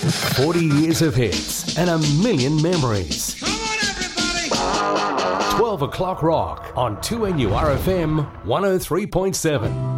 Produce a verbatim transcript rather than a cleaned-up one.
forty years of hits and a million memories. Come on, everybody! twelve o'clock rock on two N U R F M one oh three point seven.